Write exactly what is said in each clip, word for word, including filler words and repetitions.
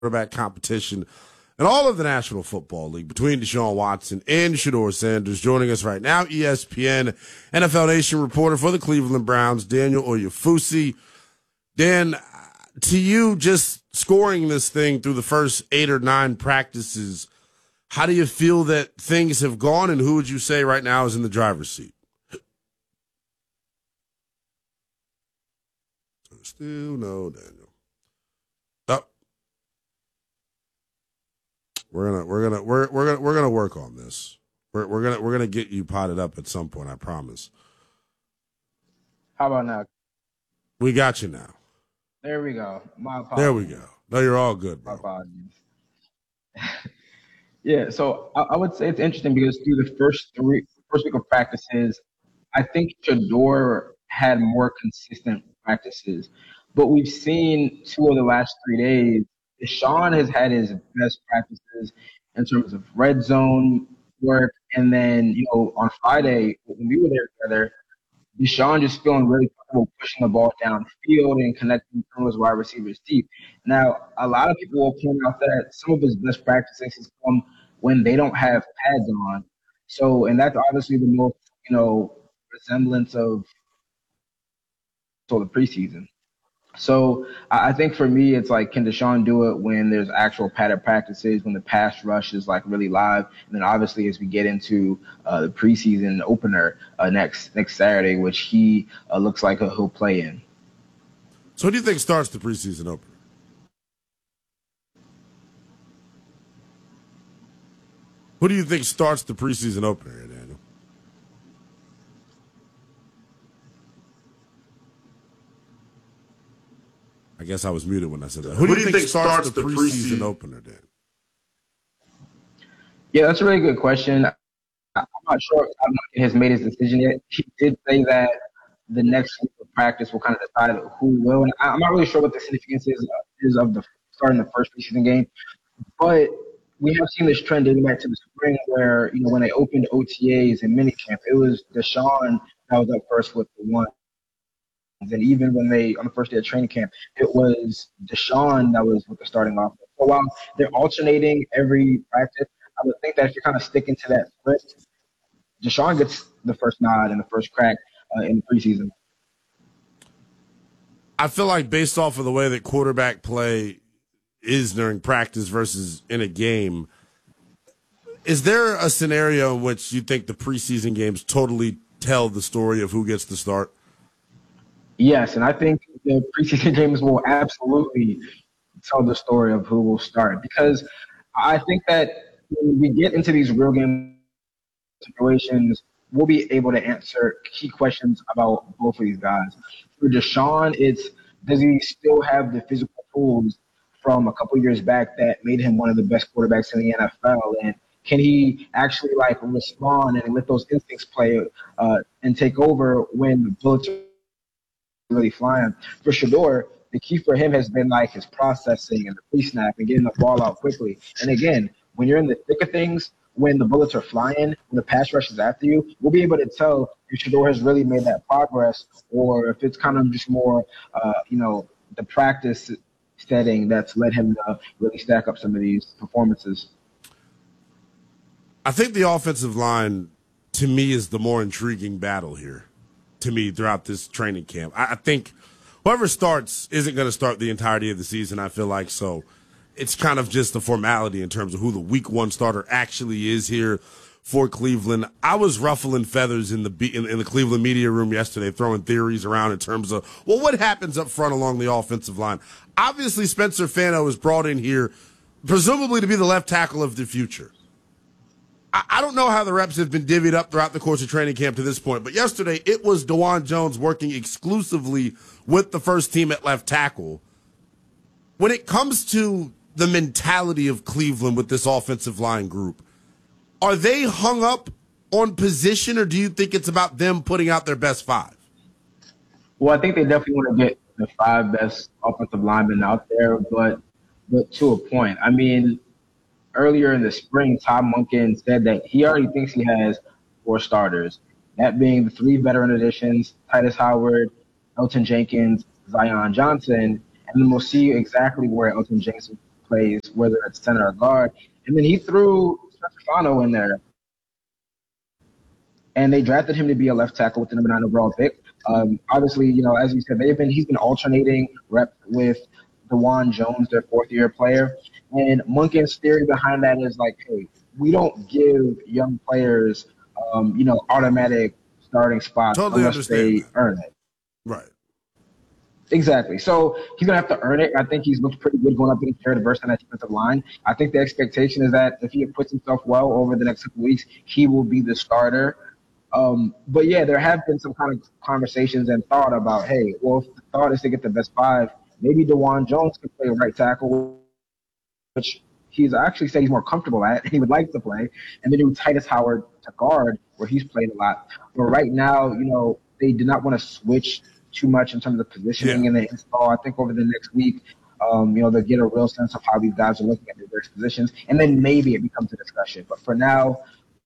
quarterback competition in all of the National Football League between Deshaun Watson and Shedeur Sanders. Joining us right now, E S P N N F L Nation reporter for the Cleveland Browns, Daniel Oyefusi. Dan, to you, just scoring this thing through the first eight or nine practices, how do you feel that things have gone, and who would you say right now is in the driver's seat? Still no Daniel. Oh. We're gonna we're gonna we're we're gonna we're gonna work on this. We're we're gonna we're gonna get you potted up at some point, I promise. How about now? We got you now. There we go. My apologies. There we go. No, you're all good, bro. My apologies. Yeah, so I, I would say it's interesting because through the first three first week of practices, I think Shedeur had more consistent practices. But we've seen two of the last three days, Deshaun has had his best practices in terms of red zone work. And then, you know, on Friday, when we were there together, Deshaun just feeling really comfortable pushing the ball downfield and connecting from his wide receivers deep. Now, a lot of people will point out that some of his best practices has come when they don't have pads on. So, and that's obviously the most, you know, resemblance of so the preseason. So I think for me, it's like, can Deshaun do it when there's actual padded practices, when the pass rush is like really live? And then obviously as we get into uh, the preseason opener uh, next next Saturday, which he uh, looks like he'll play in. So who do you think starts the preseason opener? Who do you think starts the preseason opener here, Daniel? I guess I was muted when I said that. Who, Who do you think, think starts, starts the, the preseason, preseason opener, Dan? Yeah, that's a really good question. I'm not sure if he has made his decision yet. He did say that the next week of practice will kind of decide who will. And I'm not really sure what the significance is, is of the starting the first preseason game. But we have seen this trend dating back to the spring where, you know, when they opened O T As and minicamp, it was Deshaun that was up first with the one. And even when they, on the first day of training camp, it was Deshaun that was with the starting offense. So while they're alternating every practice, I would think that if you're kind of sticking to that script, Deshaun gets the first nod and the first crack uh, in the preseason. I feel like based off of the way that quarterback play is during practice versus in a game, is there a scenario in which you think the preseason games totally tell the story of who gets to start? Yes, and I think the preseason games will absolutely tell the story of who will start, because I think that when we get into these real game situations, we'll be able to answer key questions about both of these guys. For Deshaun, it's does he still have the physical tools from a couple years back that made him one of the best quarterbacks in the N F L, and can he actually like respond and let those instincts play uh, and take over when the bullets are really flying? For Shedeur, the key for him has been like his processing and the pre-snap and getting the ball out quickly. And again, when you're in the thick of things, when the bullets are flying, when the pass rush is after you, we'll be able to tell if Shedeur has really made that progress or if it's kind of just more, uh, you know, the practice setting that's led him to really stack up some of these performances. I think the offensive line, to me, is the more intriguing battle here. To me, throughout this training camp, I think whoever starts isn't going to start the entirety of the season, I feel like. So it's kind of just a formality in terms of who the week one starter actually is here for Cleveland. I was ruffling feathers in the in, in the Cleveland media room yesterday, throwing theories around in terms of, well, what happens up front along the offensive line? Obviously, Spencer Fano is brought in here presumably to be the left tackle of the future. I don't know how the reps have been divvied up throughout the course of training camp to this point, but yesterday it was DeJuan Jones working exclusively with the first team at left tackle. When it comes to the mentality of Cleveland with this offensive line group, are they hung up on position, or do you think it's about them putting out their best five? Well, I think they definitely want to get the five best offensive linemen out there, but but to a point. I mean, earlier in the spring, Tom Monken said that he already thinks he has four starters, that being the three veteran additions, Titus Howard, Elgton Jenkins, Zion Johnson, and then we'll see exactly where Elgton Jenkins plays, whether it's center or guard. And then he threw Stefano in there. And they drafted him to be a left tackle with the number nine overall pick. Um, obviously, you know, as you said, they've been he's been alternating reps with DeJuan Jones, their fourth-year player. And Monken's theory behind that is like, hey, we don't give young players, um, you know, automatic starting spots totally unless they that. earn it. Right. Exactly. So he's going to have to earn it. I think he's looked pretty good going up against Jared Verse on that defensive line. I think the expectation is that if he puts himself well over the next couple weeks, he will be the starter. Um, but, yeah, there have been some kind of conversations and thought about, hey, well, if the thought is to get the best five, maybe DeJuan Jones can play right tackle, which he's actually said he's more comfortable at and he would like to play, and then do Titus Howard to guard, where he's played a lot. But right now, you know, they did not want to switch too much in terms of positioning yeah. in the install. I think over the next week, um, you know, they'll get a real sense of how these guys are looking at their various positions, and then maybe it becomes a discussion. But for now,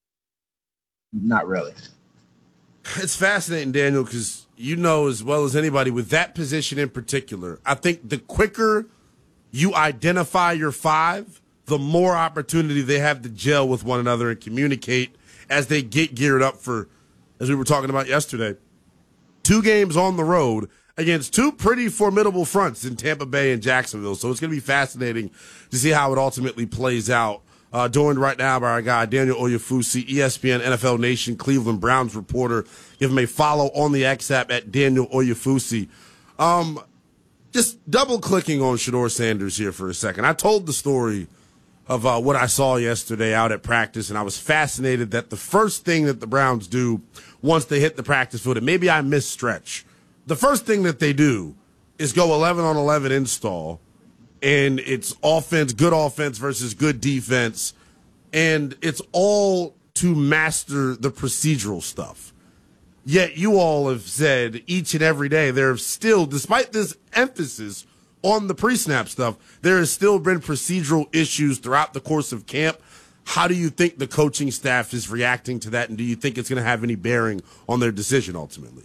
not really. It's fascinating, Daniel, because you know as well as anybody with that position in particular, I think the quicker you identify your five, the more opportunity they have to gel with one another and communicate as they get geared up for, as we were talking about yesterday, two games on the road against two pretty formidable fronts in Tampa Bay and Jacksonville. So it's going to be fascinating to see how it ultimately plays out. Uh, joined right now by our guy, Daniel Oyefusi, E S P N, N F L Nation, Cleveland Browns reporter. Give him a follow on the X app at Daniel Oyefusi. Um, just double-clicking on Shedeur Sanders here for a second. I told the story of uh, what I saw yesterday out at practice, and I was fascinated that the first thing that the Browns do once they hit the practice field, and maybe I misstretch, the first thing that they do is go eleven on eleven install, and it's offense, good offense versus good defense, and it's all to master the procedural stuff. Yet you all have said each and every day there have still, despite this emphasis on the pre-snap stuff, there has still been procedural issues throughout the course of camp. How do you think the coaching staff is reacting to that, and do you think it's going to have any bearing on their decision ultimately?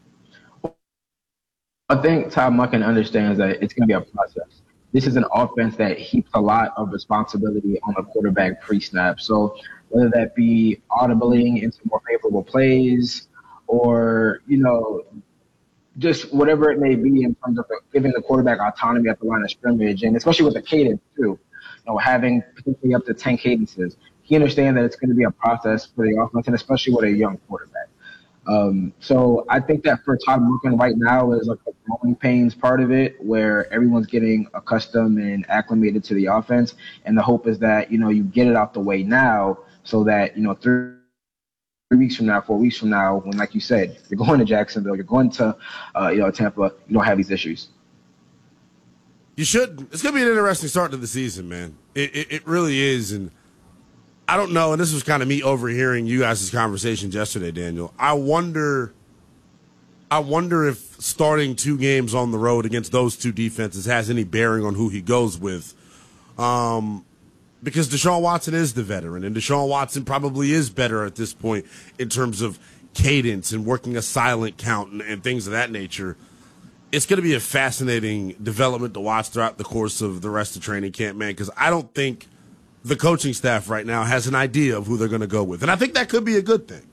I think Todd Monken understands that it's going to be a process. This is an offense that heaps a lot of responsibility on the quarterback pre-snap. So whether that be audibling into more favorable plays or, you know, just whatever it may be in terms of giving the quarterback autonomy at the line of scrimmage, and especially with the cadence too, you know, having potentially up to ten cadences. He understands that it's going to be a process for the offense, and especially with a young quarterback. Um, so I think that for Todd Monken right now is like the growing pains part of it, where everyone's getting accustomed and acclimated to the offense, and the hope is that, you know, you get it out the way now so that, you know, three Three weeks from now, four weeks from now, when, like you said, you're going to Jacksonville, you're going to, uh, you know, Tampa, you don't have these issues. You should. It's going to be an interesting start to the season, man. It, it, it really is. And I don't know, and this was kind of me overhearing you guys' conversations yesterday, Daniel. I wonder, I wonder if starting two games on the road against those two defenses has any bearing on who he goes with. Um, Because Deshaun Watson is the veteran, and Deshaun Watson probably is better at this point in terms of cadence and working a silent count and, and things of that nature. It's going to be a fascinating development to watch throughout the course of the rest of training camp, man, because I don't think the coaching staff right now has an idea of who they're going to go with. And I think that could be a good thing.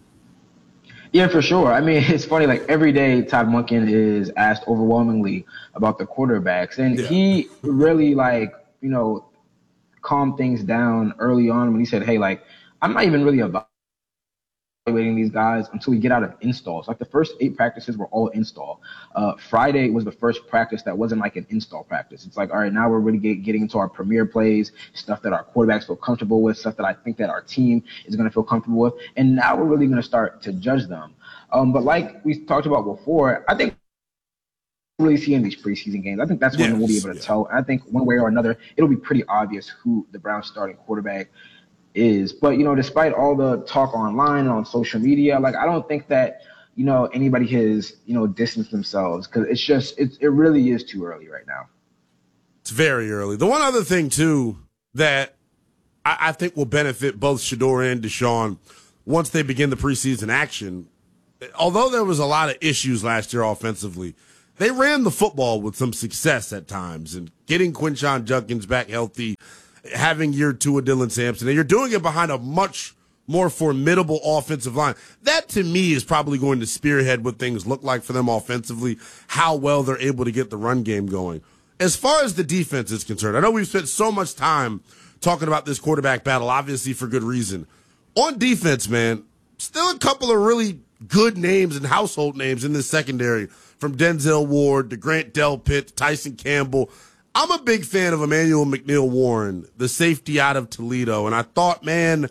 Yeah, for sure. I mean, it's funny, like every day Todd Monken is asked overwhelmingly about the quarterbacks, and Yeah. he really, like, you know, calm things down early on when he said, hey, like, I'm not even really evaluating these guys until we get out of installs. Like the first eight practices were all install. Uh, Friday was the first practice that wasn't like an install practice. It's like, all right, now we're really get, getting into our premier plays, stuff that our quarterbacks feel comfortable with, stuff that I think that our team is going to feel comfortable with. And now we're really going to start to judge them. Um, but like we talked about before, I think really see in these preseason games. I think that's when Yes, we'll be able to yeah. tell. I think one way or another, it'll be pretty obvious who the Browns starting quarterback is. But, you know, despite all the talk online and on social media, like, I don't think that, you know, anybody has, you know, distanced themselves, because it's just, it, it really is too early right now. It's very early. The one other thing, too, that I, I think will benefit both Shedeur and Deshaun once they begin the preseason action, although there was a lot of issues last year offensively, they ran the football with some success at times, and getting Quinshon Judkins back healthy, having year two of Dylan Sampson, and you're doing it behind a much more formidable offensive line. That, to me, is probably going to spearhead what things look like for them offensively, how well they're able to get the run game going. As far as the defense is concerned, I know we've spent so much time talking about this quarterback battle, obviously for good reason. On defense, man, still a couple of really good names and household names in this secondary, from Denzel Ward to Grant Delpit to Tyson Campbell. I'm a big fan of Emmanuel McNeil Warren, the safety out of Toledo, and I thought, man,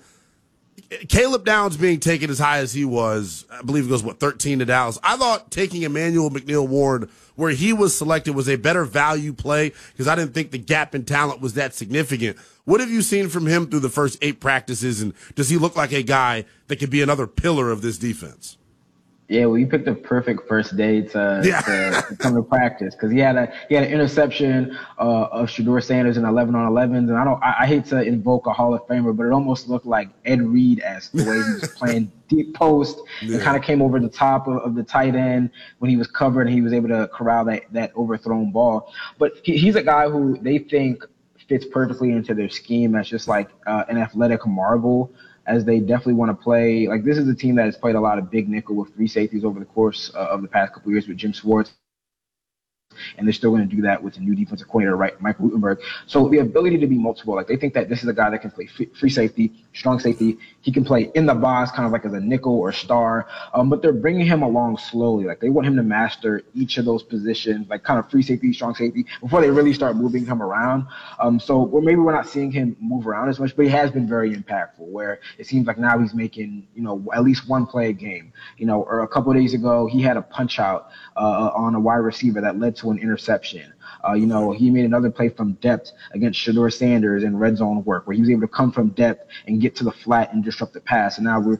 Caleb Downs being taken as high as he was, I believe it goes, what, thirteen to Dallas. I thought taking Emmanuel McNeil Warren where he was selected was a better value play because I didn't think the gap in talent was that significant. What have you seen from him through the first eight practices, and does he look like a guy that could be another pillar of this defense? Yeah, well, you picked the perfect first day to, yeah. to, to come to practice because he had a he had an interception uh, of Shedeur Sanders in eleven on elevens, and I don't I, I hate to invoke a Hall of Famer, but it almost looked like Ed Reed-esque the way he was playing deep post yeah. and kind of came over the top of, of the tight end when he was covered and he was able to corral that that overthrown ball. But he, he's a guy who they think fits perfectly into their scheme. That's just like uh, an athletic marvel, as they definitely want to play. Like, this is a team that has played a lot of big nickel with three safeties over the course uh, of the past couple of years with Jim Schwartz. And they're still going to do that with the new defensive coordinator, right, Mike Rutenberg. So the ability to be multiple, like they think that this is a guy that can play free safety, strong safety. He can play in the box, kind of like as a nickel or star. Um, but they're bringing him along slowly. Like they want him to master each of those positions, like kind of free safety, strong safety, before they really start moving him around. Um, so or maybe we're not seeing him move around as much, but he has been very impactful. Where it seems like now he's making, you know, at least one play a game. You know, or a couple of days ago he had a punch out uh, on a wide receiver that led to an interception. Uh, you know, he made another play from depth against Shedeur Sanders in red zone work, where he was able to come from depth and get to the flat and disrupt the pass. And now we're,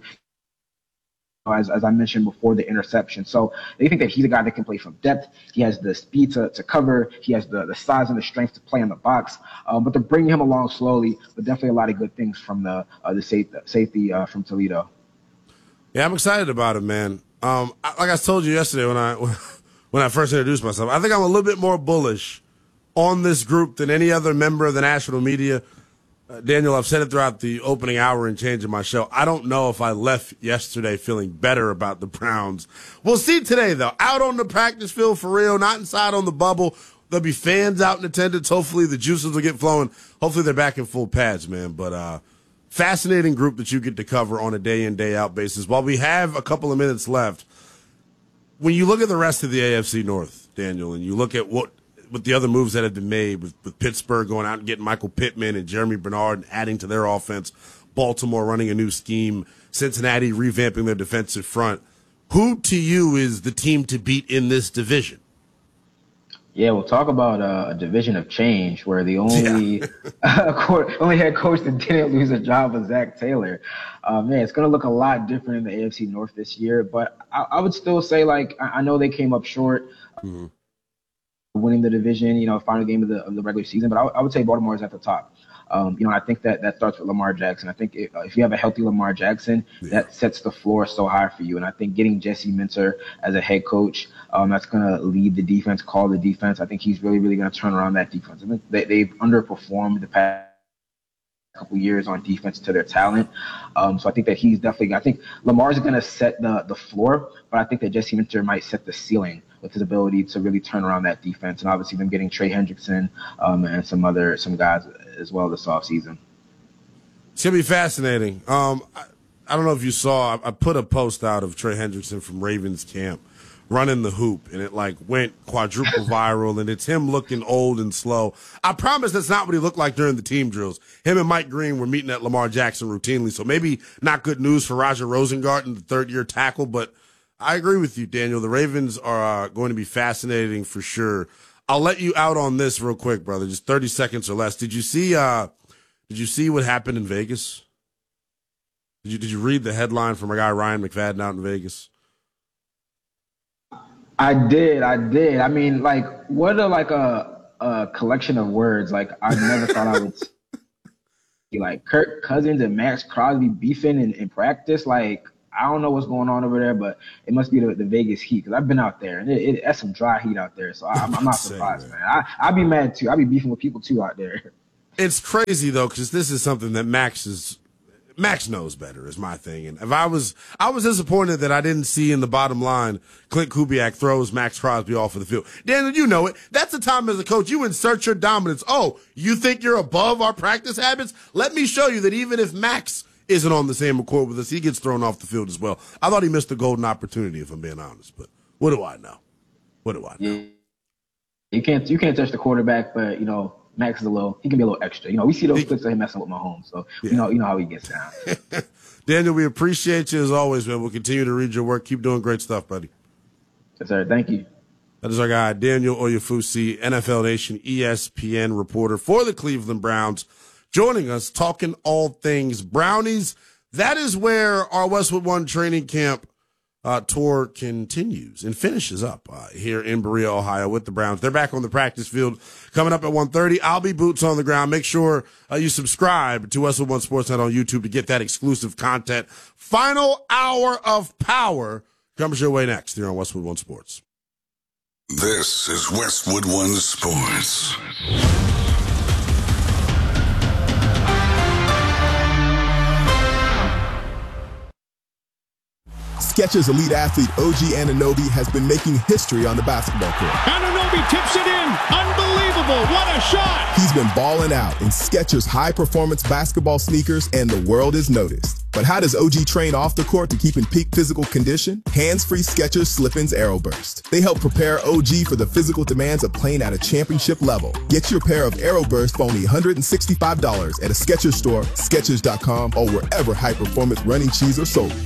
as, as I mentioned before, the interception. So they think that he's a guy that can play from depth. He has the speed to, to cover. He has the, the size and the strength to play in the box. Um, but they're bringing him along slowly, but definitely a lot of good things from the uh, the safety, safety uh, from Toledo. Yeah, I'm excited about him, man. Um, I, like I told you yesterday when I when I first introduced myself, I think I'm a little bit more bullish on this group than any other member of the national media. Uh, Daniel, I've said it throughout the opening hour and change of my show. I don't know if I left yesterday feeling better about the Browns. We'll see today, though. Out on the practice field for real, not inside on the bubble. There'll be fans out in attendance. Hopefully the juices will get flowing. Hopefully they're back in full pads, man. But uh, fascinating group that you get to cover on a day-in, day-out basis. While we have a couple of minutes left, when you look at the rest of the A F C North, Daniel, and you look at what with the other moves that have been made, with, with Pittsburgh going out and getting Michael Pittman and Jeremy Bernard and adding to their offense, Baltimore running a new scheme, Cincinnati revamping their defensive front, who to you is the team to beat in this division? Yeah, we'll talk about uh, a division of change where the only yeah. uh, only head coach that didn't lose a job was Zach Taylor. Uh, man, it's going to look a lot different in the A F C North this year. But I, I would still say, like, I, I know they came up short mm-hmm. winning the division, you know, final game of the, of the regular season. But I, I would say Baltimore is at the top. Um, you know, I think that that starts with Lamar Jackson. I think if, uh, if you have a healthy Lamar Jackson, yeah. that sets the floor so high for you. And I think getting Jesse Minter as a head coach, um, that's going to lead the defense, call the defense. I think he's really, really going to turn around that defense. I think they, they've underperformed the past couple years on defense to their talent. Um, so I think that he's definitely, I think Lamar's going to set the, the floor, but I think that Jesse Minter might set the ceiling with his ability to really turn around that defense. And obviously them getting Trey Hendrickson um, and some other, some guys as well this offseason. It's going to be fascinating. Um, I, I don't know if you saw, I, I put a post out of Trey Hendrickson from Ravens camp running the hoop, and it like went quadruple viral, and it's him looking old and slow. I promise that's not what he looked like during the team drills. Him and Mike Green were meeting at Lamar Jackson routinely, so maybe not good news for Roger Rosengarten, the third-year tackle, but I agree with you, Daniel. The Ravens are uh, going to be fascinating for sure. I'll let you out on this real quick, brother, just thirty seconds or less. Did you see uh, did you see what happened in Vegas? Did you, did you read the headline from a guy, Ryan McFadden, out in Vegas? I did, I did. I mean, like, what a like a a collection of words. Like, I never thought I would see like Kirk Cousins and Max Crosby beefing in, in practice. Like, I don't know what's going on over there, but it must be the, the Vegas heat because I've been out there and it, it, that's some dry heat out there. So I, I'm, I'm not surprised, man. I, I'd be mad too. I'd be beefing with people too out there. It's crazy though because this is something that Max is. Max knows better is my thing. And if I was, I was disappointed that I didn't see in the bottom line, Clint Kubiak throws Max Crosby off of the field. Daniel, you know it. That's the time as a coach, you insert your dominance. Oh, you think you're above our practice habits? Let me show you that even if Max isn't on the same accord with us, he gets thrown off the field as well. I thought he missed a golden opportunity, if I'm being honest, but what do I know? What do I know? Yeah. You can't, you can't touch the quarterback, but you know, Max is a little, he can be a little extra. You know, we see those clips of him messing with Mahomes, so yeah. you know, you know how he gets down. Daniel, we appreciate you as always, man. We'll continue to read your work. Keep doing great stuff, buddy. Yes, sir. Thank you. That is our guy, Daniel Oyefusi, N F L Nation, E S P N reporter for the Cleveland Browns, joining us, talking all things Brownies. That is where our Westwood One training camp Uh, tour continues and finishes up uh, here in Berea, Ohio with the Browns. They're back on the practice field coming up at one thirty. I'll be boots on the ground. Make sure uh, you subscribe to Westwood One Sportsnet on YouTube to get that exclusive content. Final hour of power comes your way next here on Westwood One Sports. This is Westwood One Sports. Skechers elite athlete O G Anunoby has been making history on the basketball court. Anunoby tips it in. Unbelievable. What a shot. He's been balling out in Skechers high-performance basketball sneakers, and the world is noticed. But how does O G train off the court to keep in peak physical condition? Hands-free Skechers Slip-ins Aeroburst. They help prepare O G for the physical demands of playing at a championship level. Get your pair of Aeroburst for only one hundred sixty-five dollars at a Skechers store, Skechers dot com, or wherever high-performance running shoes are sold.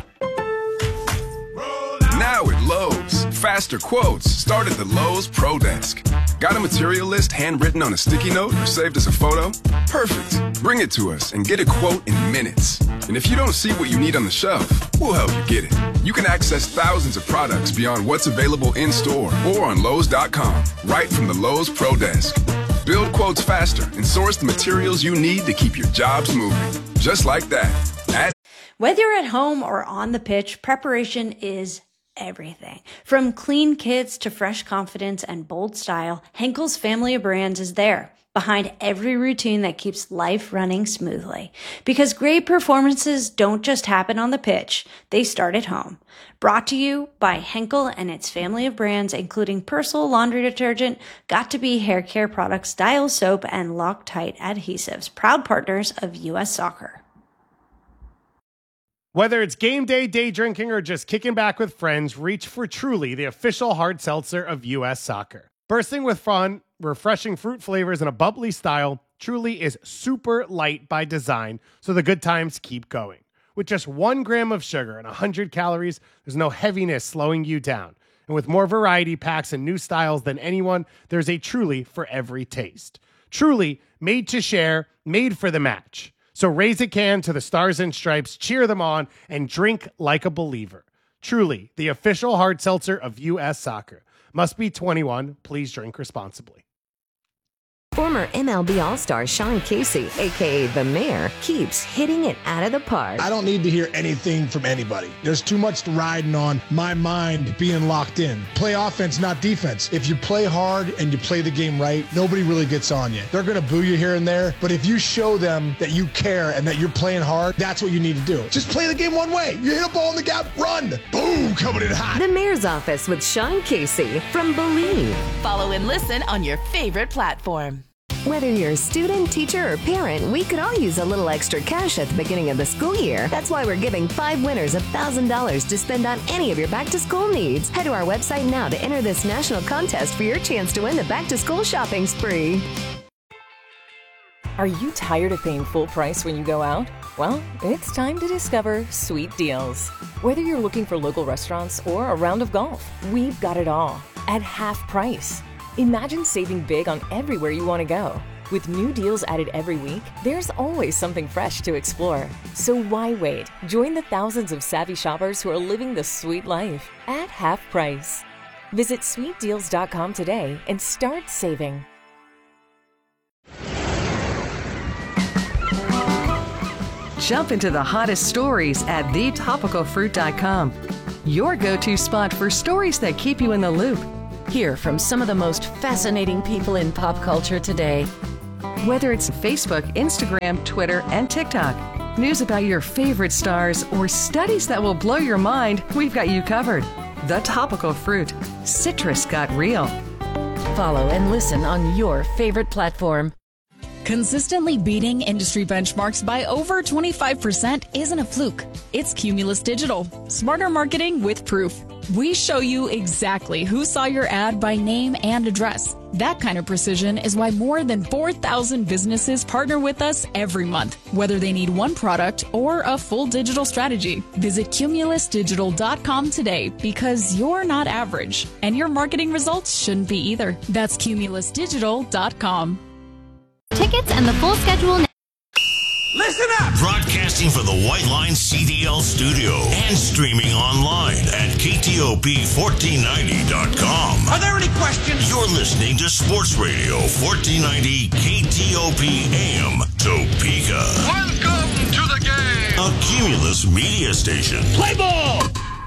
Now at Lowe's, faster quotes start at the Lowe's Pro Desk. Got a material list handwritten on a sticky note or saved as a photo? Perfect. Bring it to us and get a quote in minutes. And if you don't see what you need on the shelf, we'll help you get it. You can access thousands of products beyond what's available in store or on Lowe's dot com, right from the Lowe's Pro Desk. Build quotes faster and source the materials you need to keep your jobs moving. Just like that. At- Whether you're at home or on the pitch, preparation is everything. From clean kits to fresh confidence and bold style, Henkel's family of brands is there, behind every routine that keeps life running smoothly. Because great performances don't just happen on the pitch, they start at home. Brought to you by Henkel and its family of brands, including Persil laundry detergent, Got2b hair care products, Dial soap, and Loctite adhesives, proud partners of U S Soccer. Whether it's game day, day drinking, or just kicking back with friends, reach for Truly, the official hard seltzer of U S Soccer. Bursting with fun, refreshing fruit flavors, and a bubbly style, Truly is super light by design, so the good times keep going. With just one gram of sugar and one hundred calories, there's no heaviness slowing you down. And with more variety packs and new styles than anyone, there's a Truly for every taste. Truly, made to share, made for the match. So raise a can to the Stars and Stripes, cheer them on, and drink like a believer. Truly, the official hard seltzer of U S Soccer. Must be twenty-one. Please drink responsibly. Former M L B All-Star Sean Casey, a k a. The Mayor, keeps hitting it out of the park. I don't need to hear anything from anybody. There's too much riding on my mind being locked in. Play offense, not defense. If you play hard and you play the game right, nobody really gets on you. They're going to boo you here and there, but if you show them that you care and that you're playing hard, that's what you need to do. Just play the game one way. You hit a ball in the gap, run. Boom, coming in hot. The Mayor's Office with Sean Casey from Believe. Follow and listen on your favorite platform. Whether you're a student, teacher, or parent, we could all use a little extra cash at the beginning of the school year. That's why we're giving five winners one thousand dollars to spend on any of your back-to-school needs. Head to our website now to enter this national contest for your chance to win the back-to-school shopping spree. Are you tired of paying full price when you go out? Well, it's time to discover Sweet Deals. Whether you're looking for local restaurants or a round of golf, we've got it all at half price. Imagine saving big on everywhere you want to go. With new deals added every week, there's always something fresh to explore. So why wait? Join the thousands of savvy shoppers who are living the sweet life at half price. Visit sweet deals dot com today and start saving. Jump into the hottest stories at the topical fruit dot com. Your go-to spot for stories that keep you in the loop. Hear from some of the most fascinating people in pop culture today. Whether it's Facebook, Instagram, Twitter, and TikTok, news about your favorite stars, or studies that will blow your mind, we've got you covered. The Topical Fruit. Citrus got real. Follow and listen on your favorite platform. Consistently beating industry benchmarks by over twenty-five percent isn't a fluke. It's Cumulus Digital. Smarter marketing with proof. We show you exactly who saw your ad by name and address. That kind of precision is why more than four thousand businesses partner with us every month, whether they need one product or a full digital strategy. Visit cumulus digital dot com today because you're not average, and your marketing results shouldn't be either. That's cumulus digital dot com. Tickets and the full schedule now. Listen up! Broadcasting from the White Line C D L studio and streaming online at K T O P fourteen ninety dot com. Are there any questions? You're listening to Sports Radio fourteen ninety K T O P A M Topeka. Welcome to the game! A Cumulus media station. Play ball!